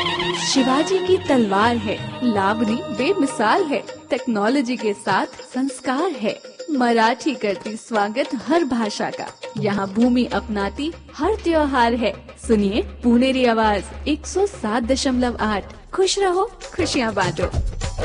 शिवाजी की तलवार है, लावणी बेमिसाल है, टेक्नोलॉजी के साथ संस्कार है। मराठी करती स्वागत हर भाषा का, यहाँ भूमि अपनाती हर त्योहार है। सुनिए पुणेरी आवाज 107.8। खुश रहो, खुशियाँ बांटो।